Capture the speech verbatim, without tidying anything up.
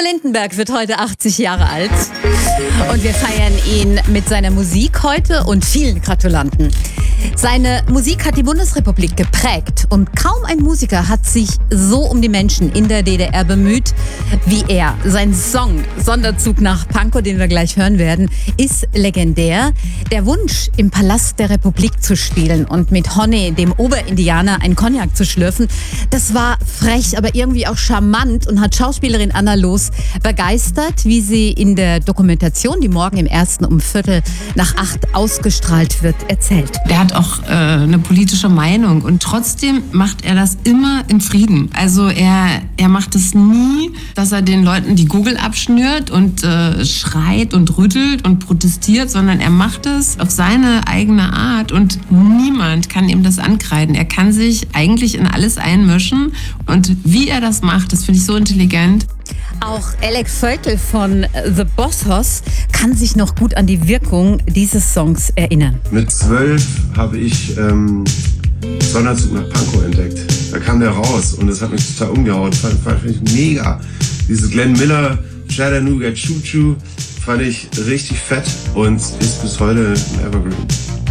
Lindenberg wird heute achtzig Jahre alt und wir feiern ihn mit seiner Musik heute und vielen Gratulanten. Seine Musik hat die Bundesrepublik geprägt und kaum ein Musiker hat sich so um die Menschen in der D D R bemüht wie er. Sein Song Sonderzug nach Pankow, den wir gleich hören werden, ist legendär. Der Wunsch, im Palast der Republik zu spielen und mit Honey, dem Oberindianer, einen Cognac zu schlürfen, das war frech, aber irgendwie auch charmant und hat Schauspielerin Anna Loos begeistert, wie sie in der Dokumentation, die morgen im ersten um Viertel nach acht ausgestrahlt wird, erzählt. Der hat auch äh, eine politische Meinung und trotzdem macht er das immer im Frieden. Also er, er macht es nie, dass er den Leuten die Gurgel abschnürt und äh, schreit und rüttelt und protestiert, sondern er macht es auf seine eigene Art und niemand kann ihm das ankreiden. Er kann sich eigentlich in alles einmischen und wie er das macht, das finde ich so intelligent. Auch Alec Völkel von The Boss Hoss kann sich noch gut an die Wirkung dieses Songs erinnern. Mit zwölf habe ich ähm, Sonderzug nach Pankow entdeckt. Da kam der raus und das hat mich total umgehauen. Fand, fand ich mega. Dieses Glenn Miller, Chattanooga Choo Choo fand ich richtig fett und ist bis heute ein Evergreen.